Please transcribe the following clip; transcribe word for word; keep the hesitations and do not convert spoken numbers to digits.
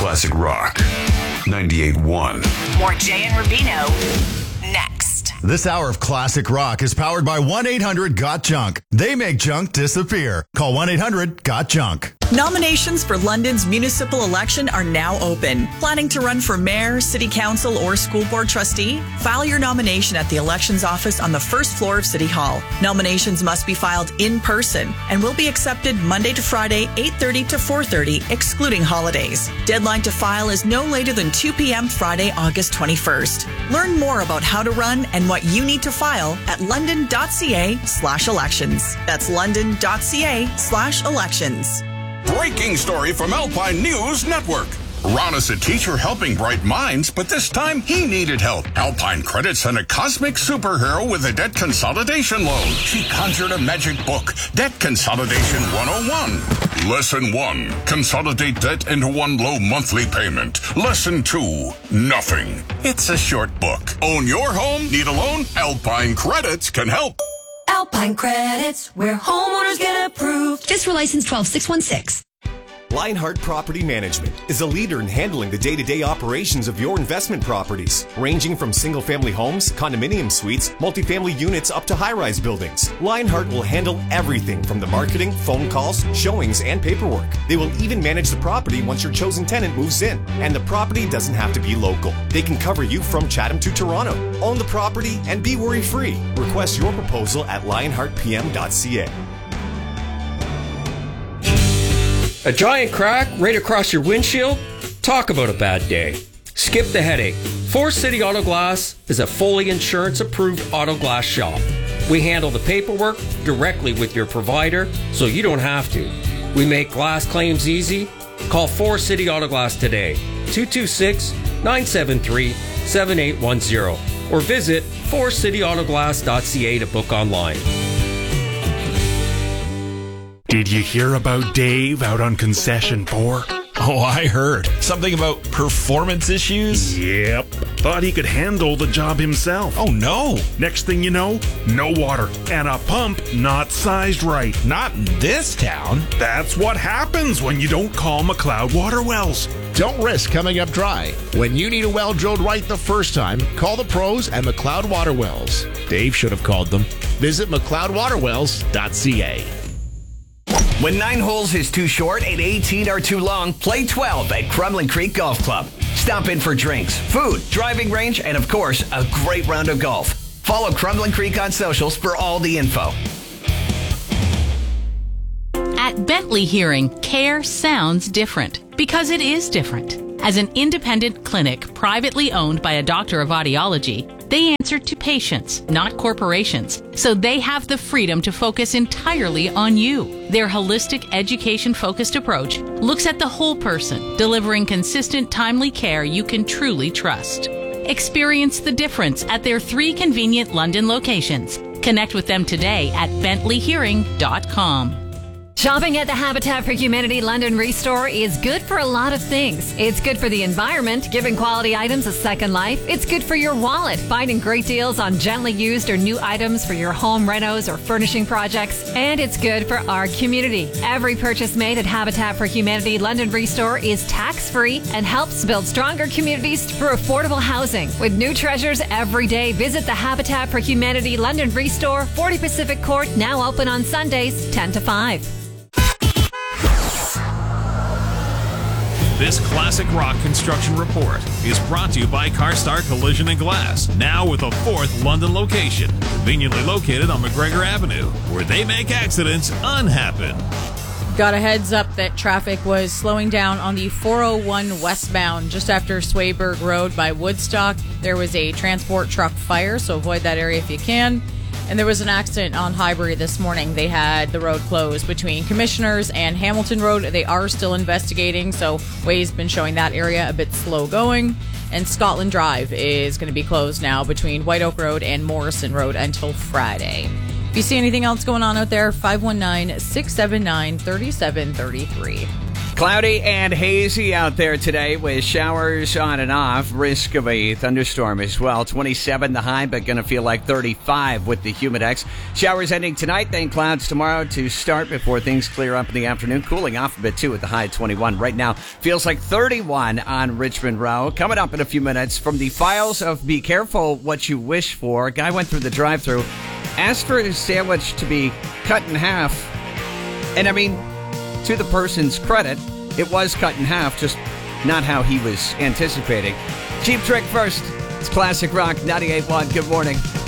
Classic Rock ninety-eight point one. More Jay and Rubino next. This hour of Classic Rock is powered by one eight hundred got junk. They make junk disappear. Call one eight hundred got junk. Nominations for London's municipal election are now open. Planning to run for mayor, city council, or school board trustee? File your nomination at the elections office on the first floor of City Hall. Nominations must be filed in person and will be accepted Monday to Friday, eight thirty to four thirty, excluding holidays. Deadline to file is no later than two p.m. Friday, August twenty-first. Learn more about how to run and what you need to file at london.ca slash elections. That's london.ca slash elections. Breaking story from Alpine News Network. Ron is a teacher helping bright minds, but this time he needed help. Alpine Credit sent a cosmic superhero with a debt consolidation loan. She conjured a magic book, Debt Consolidation one oh one. Lesson one, consolidate debt into one low monthly payment. Lesson two, nothing. It's a short book. Own your home? Need a loan? Alpine Credits can help. Alpine Credits, where homeowners get approved. Just for license twelve six one six. Lionheart Property Management is a leader in handling the day-to-day operations of your investment properties, ranging from single-family homes, condominium suites, multifamily units, up to high-rise buildings. Lionheart will handle everything from the marketing, phone calls, showings, and paperwork. They will even manage the property once your chosen tenant moves in. And the property doesn't have to be local. They can cover you from Chatham to Toronto. Own the property and be worry-free. Request your proposal at lionheart p m dot c a. A giant crack right across your windshield? Talk about a bad day. Skip the headache. Forest City Auto Glass is a fully insurance-approved auto glass shop. We handle the paperwork directly with your provider, so you don't have to. We make glass claims easy. Call Forest City Auto Glass today, two two six, nine seven three, seven eight one zero, or visit forest city auto glass dot c a to book online. Did you hear about Dave out on concession four? Oh, I heard. Something about performance issues? Yep. Thought he could handle the job himself. Oh, no. Next thing you know, no water. And a pump not sized right. Not in this town. That's what happens when you don't call McLeod Water Wells. Don't risk coming up dry. When you need a well drilled right the first time, call the pros at McLeod Water Wells. Dave should have called them. Visit mcleod water wells dot c a. When nine holes is too short and eighteen are too long, play twelve at Crumlin Creek Golf Club. Stop in for drinks, food, driving range, and of course, a great round of golf. Follow Crumlin Creek on socials for all the info. At Bentley Hearing, care sounds different because it is different. As an independent clinic privately owned by a doctor of audiology, they answer to patients, not corporations, so they have the freedom to focus entirely on you. Their holistic, education-focused approach looks at the whole person, delivering consistent, timely care you can truly trust. Experience the difference at their three convenient London locations. Connect with them today at bentley hearing dot com. Shopping at the Habitat for Humanity London Restore is good for a lot of things. It's good for the environment, giving quality items a second life. It's good for your wallet, finding great deals on gently used or new items for your home renos or furnishing projects. And it's good for our community. Every purchase made at Habitat for Humanity London Restore is tax-free and helps build stronger communities through affordable housing. With new treasures every day, visit the Habitat for Humanity London Restore, forty Pacific Court, now open on Sundays, ten to five. This Classic Rock Construction Report is brought to you by CarStar Collision and Glass, now with a fourth London location, conveniently located on McGregor Avenue, where they make accidents unhappen. Got a heads up that traffic was slowing down on the four oh one westbound just after Swayburg Road by Woodstock. There was a transport truck fire, so avoid that area if you can. And there was an accident on Highbury this morning. They had the road closed between Commissioners and Hamilton Road. They are still investigating, so Wade's been showing that area a bit slow going. And Scotland Drive is going to be closed now between White Oak Road and Morrison Road until Friday. If you see anything else going on out there, five one nine, six seven nine, three seven three three. Cloudy and hazy out there today with showers on and off. Risk of a thunderstorm as well. twenty-seven the high, but going to feel like thirty-five with the Humidex. Showers ending tonight, then clouds tomorrow to start before things clear up in the afternoon. Cooling off a bit too with the high at twenty-one. Right now feels like thirty-one on Richmond Row. Coming up in a few minutes from the files of Be Careful What You Wish For. A guy went through the drive-thru, asked for his sandwich to be cut in half. And I mean, to the person's credit, it was cut in half, just not how he was anticipating. Cheap Trick first. It's Classic Rock ninety-eight point one. Good morning.